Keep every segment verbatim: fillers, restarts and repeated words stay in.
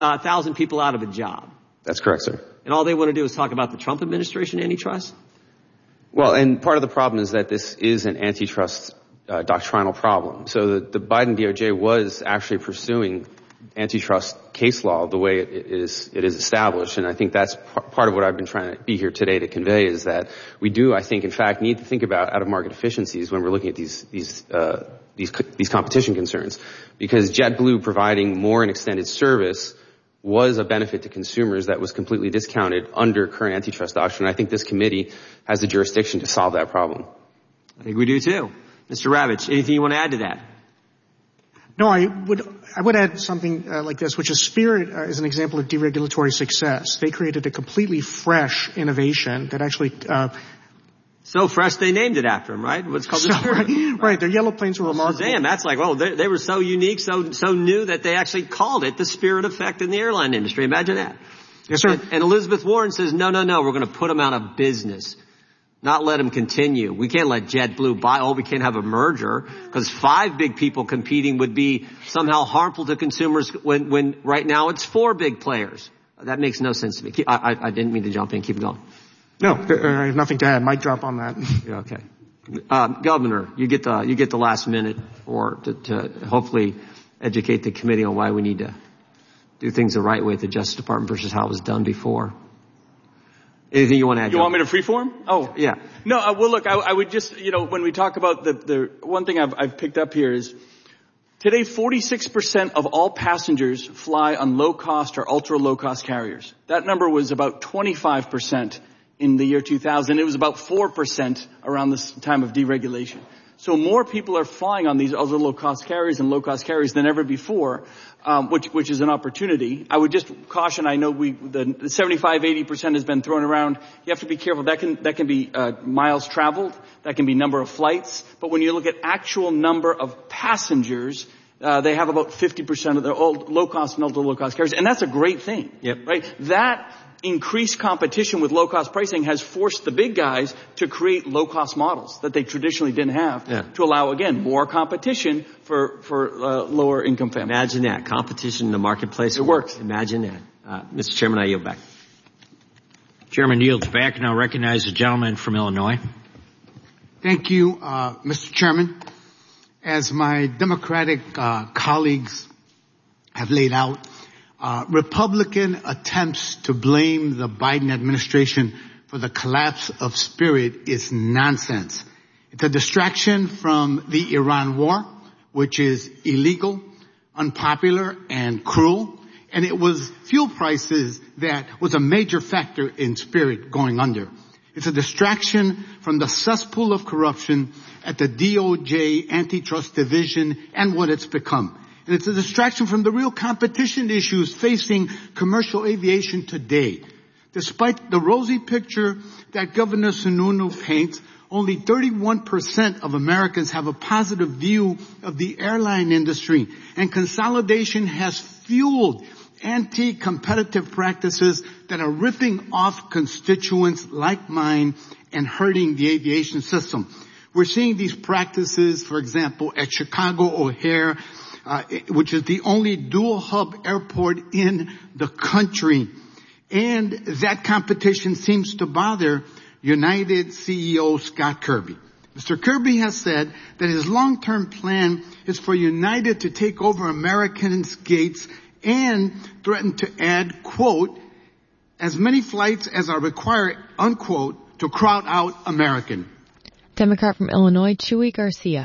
a thousand people out of a job. That's correct, sir. And all they want to do is talk about the Trump administration antitrust? Well, and part of the problem is that this is an antitrust uh, doctrinal problem. So the, the Biden D O J was actually pursuing antitrust case law the way it is it is established, and I think that's p- part of what I've been trying to be here today to convey is that we do, I think, in fact, need to think about out-of-market efficiencies when we're looking at these these uh, these these competition concerns, because JetBlue providing more and extended service was a benefit to consumers that was completely discounted under current antitrust doctrine. I think this committee has the jurisdiction to solve that problem. I think we do too. Mister Ravitch, anything you want to add to that? No, I would I would add something uh, like this, which is Spirit uh, is an example of deregulatory success. They created a completely fresh innovation that actually uh, so fresh they named it after him, right? What's called so, the Spirit. Right, right, their yellow planes were remarkable. Damn, that's like, well, they, they were so unique, so so new that they actually called it the Spirit effect in the airline industry. Imagine that. Yes, sir. And, and Elizabeth Warren says, no, no, no, we're going to put them out of business. Not let them continue. We can't let JetBlue buy. Oh, we can't have a merger because five big people competing would be somehow harmful to consumers when, when right now it's four big players. That makes no sense to me. I, I, I didn't mean to jump in. Keep going. No, I have nothing to add. Mic drop on that. Yeah, okay. Um, Governor, you get the, you get the last minute for, to, to hopefully educate the committee on why we need to do things the right way at the Justice Department versus how it was done before. Anything you want to add? You want me to freeform? Oh, yeah. No, uh, well, look, I, I would just, you know, when we talk about the, the one thing I've, I've picked up here is today forty-six percent of all passengers fly on low-cost or ultra-low-cost carriers. That number was about twenty-five percent in the year two thousand. It was about four percent around this time of deregulation. So more people are flying on these other low-cost carriers and low-cost carriers than ever before, um, which, which is an opportunity. I would just caution, I know we, the, the seventy-five, eighty percent has been thrown around. You have to be careful. That can, that can be, uh, miles traveled. That can be number of flights. But when you look at actual number of passengers, uh, they have about fifty percent of their low-cost and ultra-low-cost carriers. And that's a great thing. Yep. Right? That, increased competition with low-cost pricing has forced the big guys to create low-cost models that they traditionally didn't have yeah. to allow, again, more competition for, for uh, lower-income families. Imagine that. Competition in the marketplace. It works. Imagine that. Uh, Mister Chairman, I yield back. Chairman yields back. Now recognize the gentleman from Illinois. Thank you, uh, Mister Chairman. As my Democratic uh, colleagues have laid out, Uh, Republican attempts to blame the Biden administration for the collapse of Spirit is nonsense. It's a distraction from the Iran war, which is illegal, unpopular, and cruel. And it was fuel prices that was a major factor in Spirit going under. It's a distraction from the cesspool of corruption at the D O J Antitrust Division and what it's become. And it's a distraction from the real competition issues facing commercial aviation today. Despite the rosy picture that Governor Sununu paints, only thirty-one percent of Americans have a positive view of the airline industry, and consolidation has fueled anti-competitive practices that are ripping off constituents like mine and hurting the aviation system. We're seeing these practices, for example, at Chicago O'Hare, Uh, which is the only dual hub airport in the country. And that competition seems to bother United C E O Scott Kirby. Mister Kirby has said that his long-term plan is for United to take over American's gates and threaten to add, quote, as many flights as are required, unquote, to crowd out American. Democrat from Illinois, Chuy Garcia.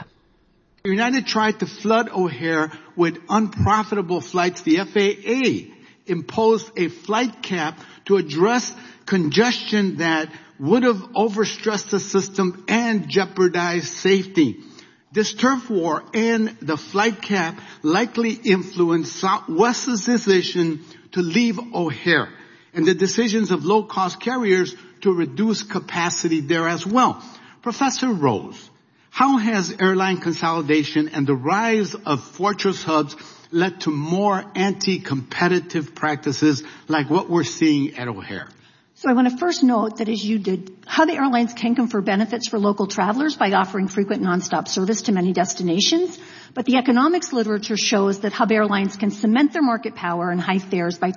United tried to flood O'Hare with unprofitable flights. The F A A imposed a flight cap to address congestion that would have overstressed the system and jeopardized safety. This turf war and the flight cap likely influenced Southwest's decision to leave O'Hare and the decisions of low-cost carriers to reduce capacity there as well. Professor Rose, how has airline consolidation and the rise of fortress hubs led to more anti-competitive practices like what we're seeing at O'Hare? So I want to first note that, as you did, how the airlines can confer benefits for local travelers by offering frequent nonstop service to many destinations. But the economics literature shows that hub airlines can cement their market power and high fares by